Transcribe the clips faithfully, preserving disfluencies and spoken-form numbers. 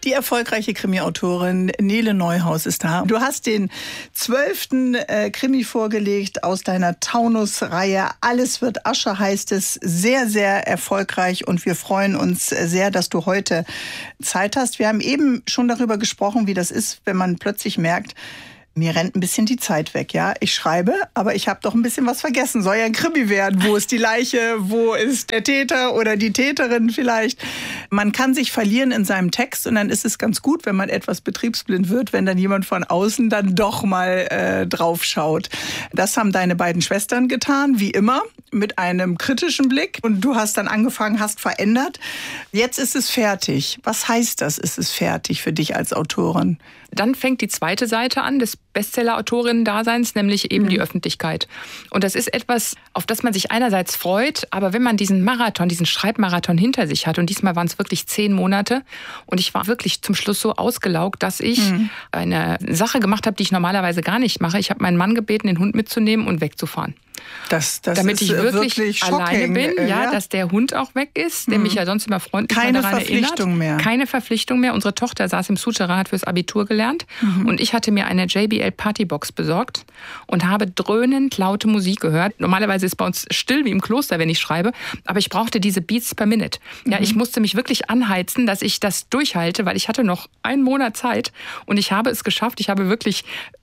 Die erfolgreiche Krimi-Autorin Nele Neuhaus ist da. Du hast den zwölften äh, Krimi vorgelegt aus deiner Taunus-Reihe. Alles wird Asche heißt es. Sehr, sehr erfolgreich und wir freuen uns sehr, dass du heute Zeit hast. Wir haben eben schon darüber gesprochen, wie das ist, wenn man plötzlich merkt, mir rennt ein bisschen die Zeit weg, ja. Ich schreibe, aber ich habe doch ein bisschen was vergessen. Soll ja ein Krimi werden. Wo ist die Leiche? Wo ist der Täter oder die Täterin vielleicht? Man kann sich verlieren in seinem Text und dann ist es ganz gut, wenn man etwas betriebsblind wird, wenn dann jemand von außen dann doch mal äh, drauf schaut. Das haben deine beiden Schwestern getan, wie immer, mit einem kritischen Blick. Und du hast dann angefangen, hast verändert. Jetzt ist es fertig. Was heißt das, ist es fertig für dich als Autorin? Dann fängt die zweite Seite an des Bestseller-Autorinnen-Daseins, nämlich eben mhm. die Öffentlichkeit. Und das ist etwas, auf das man sich einerseits freut, aber wenn man diesen Marathon, diesen Schreibmarathon hinter sich hat, und diesmal waren es wirklich zehn Monate, und ich war wirklich zum Schluss so ausgelaugt, dass ich mhm. eine Sache gemacht habe, die ich normalerweise gar nicht mache. Ich habe meinen Mann gebeten, den Hund mitzunehmen und wegzufahren. Das, das Damit ist ich wirklich, wirklich alleine bin, ja, ja, dass der Hund auch weg ist, der mhm. mich ja sonst immer freundlich Keine daran Verpflichtung erinnert. mehr. Keine Verpflichtung mehr. Unsere Tochter saß im Souterrain, hat fürs Abitur gelernt mhm. und ich hatte mir eine J B L Partybox besorgt und habe dröhnend laute Musik gehört. Normalerweise ist bei uns still wie im Kloster, wenn ich schreibe, aber ich brauchte diese Beats per Minute. Ja, mhm. ich musste mich wirklich anheizen, dass ich das durchhalte, weil ich hatte noch einen Monat Zeit und ich habe es geschafft. Ich habe wirklich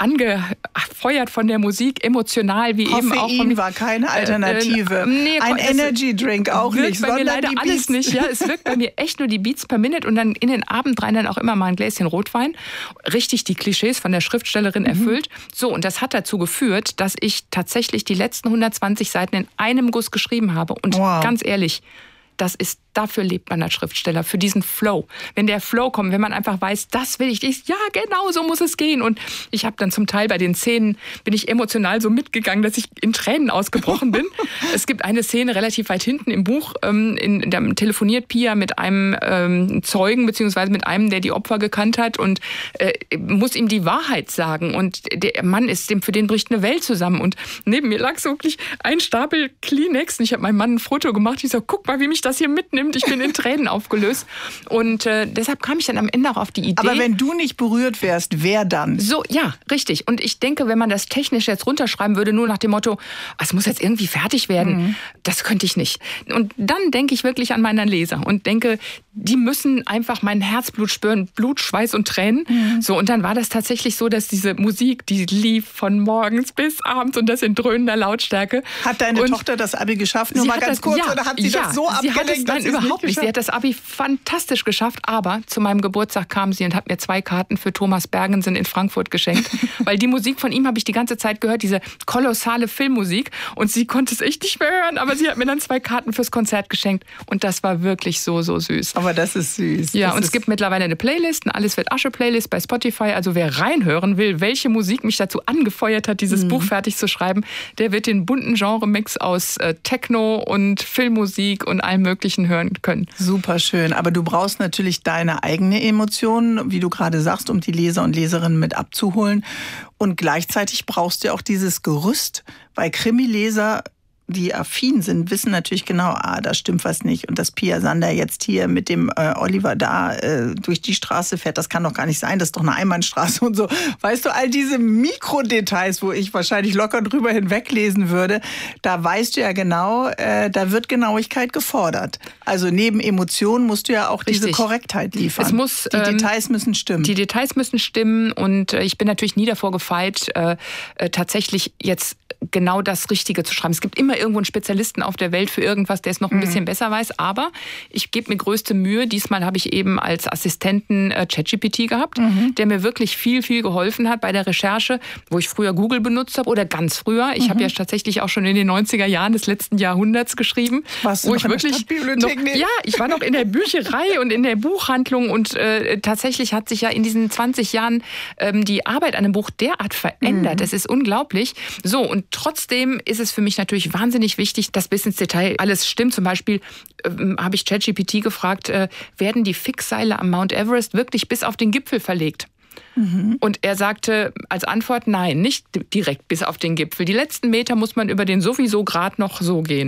angefeuert von der Musik, emotional wie Koffein eben auch von war keine Alternative. Äh, nee, ein Energy Drink auch wirkt nicht. Bei mir leider alles nicht. Ja, es wirkt bei mir echt nur die Beats per Minute und dann in den Abend rein dann auch immer mal ein Gläschen Rotwein. Richtig die Klischees von der Schriftstellerin mhm. erfüllt. So, und das hat dazu geführt, dass ich tatsächlich die letzten hundertzwanzig Seiten in einem Guss geschrieben habe. Und wow. ganz ehrlich, das ist, dafür lebt man als Schriftsteller, für diesen Flow. Wenn der Flow kommt, wenn man einfach weiß, das will ich, ich ja genau, so muss es gehen. Und ich habe dann zum Teil bei den Szenen, bin ich emotional so mitgegangen, dass ich in Tränen ausgebrochen bin. Es gibt eine Szene relativ weit hinten im Buch, ähm, in, da telefoniert Pia mit einem ähm, Zeugen, beziehungsweise mit einem, der die Opfer gekannt hat und äh, muss ihm die Wahrheit sagen. Und der Mann ist, dem, für den bricht eine Welt zusammen. Und neben mir lag so wirklich ein Stapel Kleenex und ich habe meinem Mann ein Foto gemacht. Ich so, guck mal, wie mich das hier mitnimmt. Ich bin in Tränen aufgelöst. Und äh, deshalb kam ich dann am Ende auch auf die Idee. Aber wenn du nicht berührt wärst, wer dann? So, ja, richtig. Und ich denke, wenn man das technisch jetzt runterschreiben würde, nur nach dem Motto, es muss jetzt irgendwie fertig werden, mhm. das könnte ich nicht. Und dann denke ich wirklich an meine Leser und denke, die müssen einfach mein Herzblut spüren, Blut, Schweiß und Tränen. Mhm. So, und dann war das tatsächlich so, dass diese Musik, die lief von morgens bis abends und das in dröhnender Lautstärke. Hat deine und Tochter das Abi geschafft? Nur mal ganz das, kurz, ja, oder hat sie ja, das so sie abgelenkt, hat es, nein, überhaupt nicht. Sie hat das Abi fantastisch geschafft, aber zu meinem Geburtstag kam sie und hat mir zwei Karten für Thomas Bergensen in Frankfurt geschenkt. Weil die Musik von ihm habe ich die ganze Zeit gehört, diese kolossale Filmmusik. Und sie konnte es echt nicht mehr hören, aber sie hat mir dann zwei Karten fürs Konzert geschenkt. Und das war wirklich so, so süß. Aber das ist süß. Ja, das und es gibt mittlerweile eine Playlist, eine Alles wird Asche-Playlist bei Spotify. Also wer reinhören will, welche Musik mich dazu angefeuert hat, dieses mhm. Buch fertig zu schreiben, der wird den bunten Genre-Mix aus äh, Techno und Filmmusik und allem Möglichen hören können. Super schön. Aber du brauchst natürlich deine eigene Emotion, wie du gerade sagst, um die Leser und Leserinnen mit abzuholen. Und gleichzeitig brauchst du auch dieses Gerüst, weil Krimileser, die affin sind, wissen natürlich genau, ah, da stimmt was nicht. Und dass Pia Sander jetzt hier mit dem äh, Oliver da äh, durch die Straße fährt, das kann doch gar nicht sein, das ist doch eine Einbahnstraße und so. Weißt du, all diese Mikrodetails, wo ich wahrscheinlich locker drüber hinweglesen würde, da weißt du ja genau, äh, da wird Genauigkeit gefordert. Also neben Emotionen musst du ja auch Richtig. Diese Korrektheit liefern. Es muss, die ähm, Details müssen stimmen. Die Details müssen stimmen und äh, ich bin natürlich nie davor gefeit, äh, äh, tatsächlich jetzt genau das Richtige zu schreiben. Es gibt immer irgendwo einen Spezialisten auf der Welt für irgendwas, der es noch ein mhm. bisschen besser weiß, aber ich gebe mir größte Mühe. Diesmal habe ich eben als Assistenten äh, ChatGPT gehabt, mhm. der mir wirklich viel, viel geholfen hat bei der Recherche, wo ich früher Google benutzt habe oder ganz früher. Ich mhm. habe ja tatsächlich auch schon in den neunziger Jahren des letzten Jahrhunderts geschrieben. Warst du wo noch ich in wirklich der Stadtbibliothek? Noch, ja, ich war noch in der Bücherei und in der Buchhandlung und äh, tatsächlich hat sich ja in diesen zwanzig Jahren ähm, die Arbeit an einem Buch derart verändert. Das mhm. ist unglaublich. So, und trotzdem ist es für mich natürlich wahnsinnig wichtig, dass bis ins Detail alles stimmt. Zum Beispiel ähm, habe ich ChatGPT gefragt, äh, werden die Fixseile am Mount Everest wirklich bis auf den Gipfel verlegt? Mhm. Und er sagte als Antwort, nein, nicht direkt bis auf den Gipfel. Die letzten Meter muss man über den sowieso gerade noch so gehen.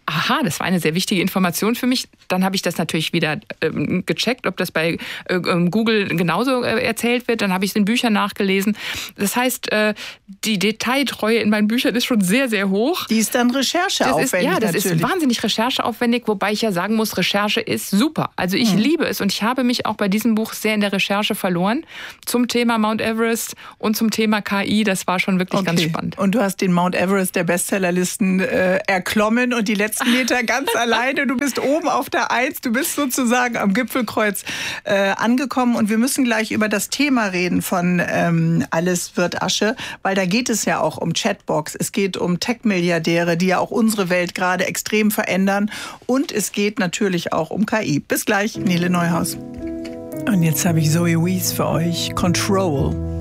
aha, das war eine sehr wichtige Information für mich. Dann habe ich das natürlich wieder ähm, gecheckt, ob das bei äh, Google genauso äh, erzählt wird. Dann habe ich es in Büchern nachgelesen. Das heißt, äh, die Detailtreue in meinen Büchern ist schon sehr, sehr hoch. Die ist dann rechercheaufwendig. Das ist, ja, das natürlich. ist wahnsinnig rechercheaufwendig, wobei ich ja sagen muss, Recherche ist super. Also ich hm. liebe es und ich habe mich auch bei diesem Buch sehr in der Recherche verloren zum Thema Mount Everest und zum Thema K I. Das war schon wirklich okay. ganz spannend. Und du hast den Mount Everest der Bestsellerlisten äh, erklommen und die letzten Meter ganz alleine. Du bist oben auf der Eins, du bist sozusagen am Gipfelkreuz äh, angekommen und wir müssen gleich über das Thema reden von ähm, Alles wird Asche, weil da geht es ja auch um Chatbox, es geht um Tech-Milliardäre, die ja auch unsere Welt gerade extrem verändern und es geht natürlich auch um K I. Bis gleich, Nele Neuhaus. Und jetzt habe ich Zoe Wees für euch, Control.